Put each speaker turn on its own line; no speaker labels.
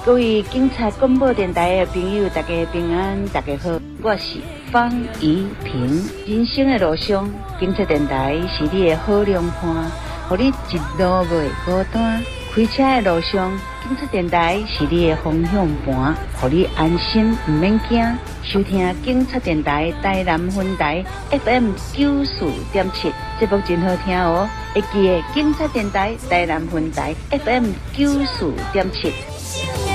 各位警察广播电台的朋友，大家平安，大家好，我是方怡萍。人生的路上，警察电台是你的好良伴，互你一路袂孤单。开车的路上，警察电台是你的方向盘，互你安心唔免惊。收听警察电台台南分台 FM 94.7，节目真好听哦。会记得警察电台台南分台 FM 94.7。